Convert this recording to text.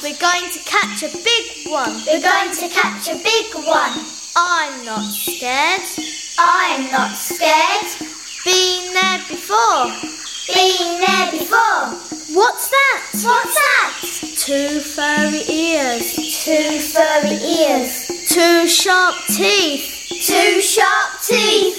we're going to catch a big one. We're going to catch a big one. I'm not scared. I'm not scared. Been there before. Been there before. What's that? What's that? 2 furry ears. 2 furry ears. 2 sharp teeth. 2 sharp teeth.